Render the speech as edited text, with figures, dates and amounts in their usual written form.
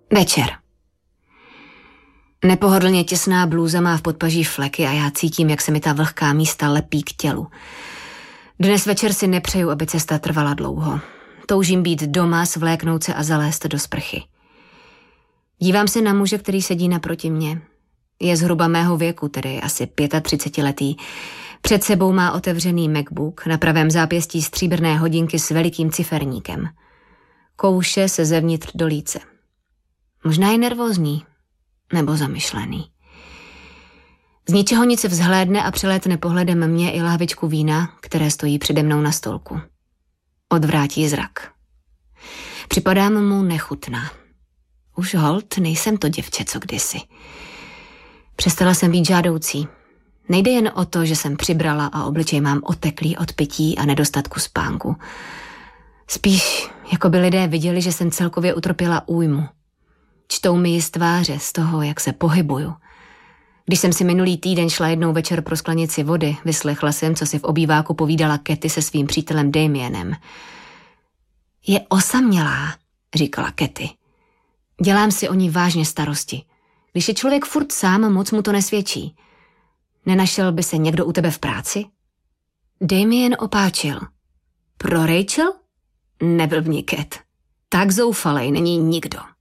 Večer. Nepohodlně těsná blůza má v podpaží fleky a já cítím, jak se mi ta vlhká místa lepí k tělu. Dnes večer si nepřeju, aby cesta trvala dlouho. Toužím být doma, svléknout se a zalézt do sprchy. Dívám se na muže, který sedí naproti mně. Je zhruba mého věku, tedy asi 35letý. Před sebou má otevřený MacBook, na pravém zápěstí stříbrné hodinky s velikým ciferníkem. Kouše se zevnitř do líce. Možná je nervózní, nebo zamyšlený. Z ničeho nic vzhlédne a přelétne pohledem mě i lahvičku vína, které stojí přede mnou na stolku. Odvrátí zrak. Připadám mu nechutná. Už holt nejsem to děvče, co kdysi. Přestala jsem být žádoucí. Nejde jen o to, že jsem přibrala a obličej mám oteklý od pití a nedostatku spánku. Spíš, jako by lidé viděli, že jsem celkově utrpěla újmu. Čtou mi ji z tváře, z toho, jak se pohybuju. Když jsem si minulý týden šla jednou večer pro sklenici vody, vyslechla jsem, co si v obýváku povídala Katy se svým přítelem Damienem. Je osamělá, říkala Katy. Dělám si o ní vážně starosti. Když je člověk furt sám, moc mu to nesvědčí. Nenašel by se někdo u tebe v práci? Damien opáčil. Pro Rachel? Neblbni, Kat. Tak zoufalej není nikdo.